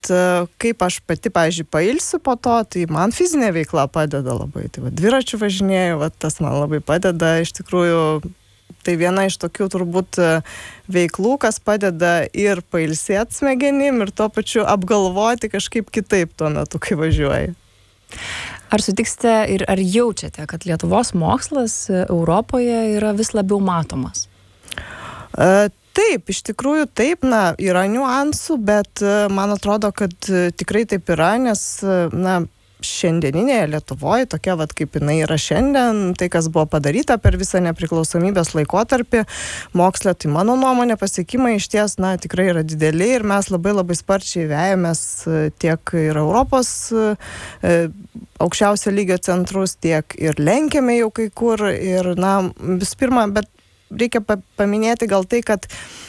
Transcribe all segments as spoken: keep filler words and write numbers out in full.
kaip aš pati, pavyzdžiui, pailsiu po to, tai man fizinė veikla padeda labai. Tai va, dviračių važinėjau, va, tas man labai padeda. Iš tikrųjų, tai viena iš tokių turbūt veiklų, kas padeda ir pailsėti smegenim, ir tuo pačiu apgalvoti kažkaip kitaip tuo metu, kai važiuoji. Ar sutiksite ir ar jaučiate, kad Lietuvos mokslas Europoje yra vis labiau matomas? Taip, iš tikrųjų taip, na, yra niuansų, bet man atrodo, kad tikrai taip yra, nes, na, šiandieninėje Lietuvoje, tokia vat kaip jinai yra šiandien, tai kas buvo padaryta per visą nepriklausomybės laikotarpį moksle, tai mano nuomonė pasiekimai iš ties, na, tikrai yra dideli ir mes labai labai sparčiai vejamės tiek ir Europos e, aukščiausio lygio centrus, tiek ir lenkiame jau kai kur ir, na, vis pirma, bet reikia paminėti gal tai, kad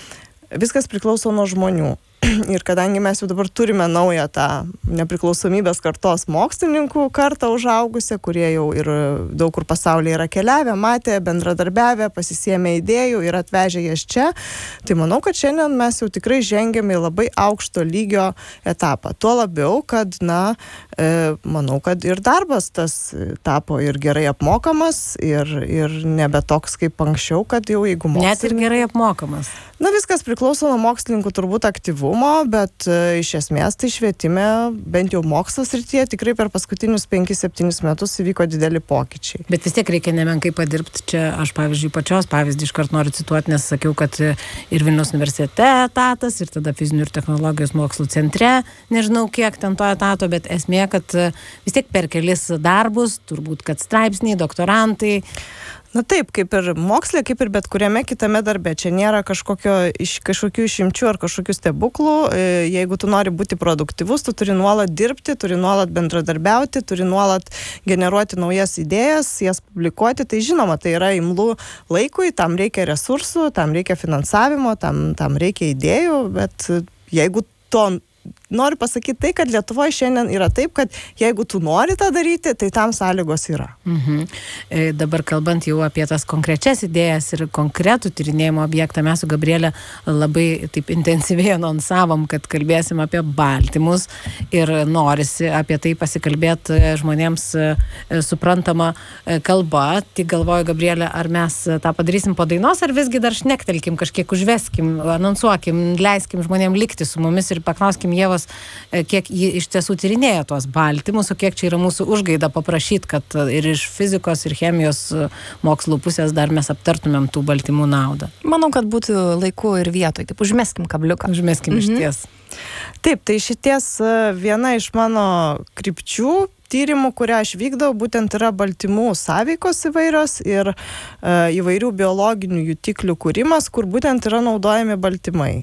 viskas priklauso nuo žmonių. Ir kadangi mes jau dabar turime naują tą nepriklausomybės kartos mokslininkų kartą užaugusią, kurie jau ir daug kur pasaulyje yra keliavę, matę, bendradarbiavę, pasisėmę idėjų ir atvežę jas čia, tai manau, kad šiandien mes jau tikrai žengėme į labai aukšto lygio etapą. Tuo labiau, kad, na, e, manau, kad ir darbas tas tapo ir gerai apmokamas, ir, ir nebe toks kaip anksčiau, kad jau jeigu mokslininkai... Net ir gerai apmokamas. Na, viskas priklauso nuo mokslininkų turbūt aktyvumo, bet e, iš esmės tai švietime, bent jau mokslo srityje, tikrai per paskutinius penkis septynis metus įvyko dideli pokyčiai. Bet vis tiek reikia nemenkai padirbti. Čia aš, pavyzdžiui, pačios pavyzdį iškart noriu cituoti, nes sakiau, kad ir Vilniaus universitete etatas, ir tada fizinių ir technologijos mokslų centre, nežinau kiek ten to etato, bet esmė, kad vis tiek per kelis darbus, turbūt, kad straipsniai, doktorantai. Na taip, kaip ir moksle, kaip ir bet kuriame kitame darbe. Čia nėra kažkokio, iš, kažkokių išimčių ar kažkokių stebuklų. Jeigu tu nori būti produktyvus, tu turi nuolat dirbti, turi nuolat bendradarbiauti, turi nuolat generuoti naujas idėjas, jas publikuoti. Tai žinoma, tai yra imlu laikui, tam reikia resursų, tam reikia finansavimo, tam, tam reikia idėjų, bet jeigu to... Noriu pasakyti tai, kad Lietuvoje šiandien yra taip, kad jeigu tu nori tą daryti, tai tam sąlygos yra. Mhm. E, dabar kalbant jau apie tas konkrečias idėjas ir konkretų tyrinėjimo objektą, mes su Gabrielė labai taip intensyviai anonsavom, kad kalbėsim apie baltymus ir norisi apie tai pasikalbėti žmonėms suprantama kalba. Tik galvoju, Gabrielė, ar mes tą padarysim po dainos, ar visgi dar šnektelkim, kažkiek užveskim, anonsuokim, leiskim žmonėm likti su mumis ir paklauskim Ievos, kiek ji iš tiesų tyrinėja tuos baltymus, o kiek čia yra mūsų užgaida paprašyti, kad ir iš fizikos ir chemijos mokslų pusės dar mes aptartumėm tų baltymų naudą. Manau, kad būtų laiku ir vietoj. Taip, užmeskim kabliuką. Užmeskim mhm. iš ties. Taip, tai šities viena iš mano krypčių tyrimų, kurią aš vykdau, būtent yra baltymų sąveikos įvairios ir e, įvairių biologinių jutiklių kūrimas, kur būtent yra naudojami baltymai.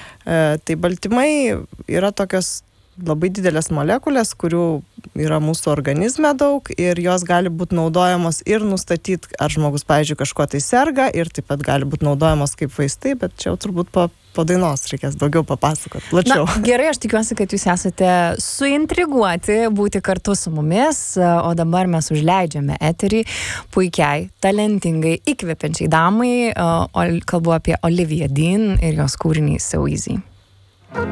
E, tai baltymai yra tokios labai didelės molekulės, kurių yra mūsų organizme daug ir jos gali būti naudojamos ir nustatyti, ar žmogus, pavyzdžiui, kažko tai serga ir taip pat gali būti naudojamos kaip vaistai, bet čia jau turbūt po, po dainos reikės daugiau papasakoti, plačiau. Na, gerai, aš tikiuosi, kad jūs esate suintriguoti būti kartu su mumis, o dabar mes užleidžiame eterį puikiai, talentingai, įkvepiančiai damai, o kalbu apie Olivia Dean ir jos kūrinį So Easy.